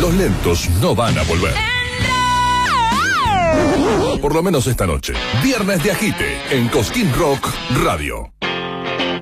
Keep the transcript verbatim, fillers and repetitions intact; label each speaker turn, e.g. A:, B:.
A: Los lentos no van a volver. Por lo menos esta noche. Viernes de Agite en Cosquín Rock Radio.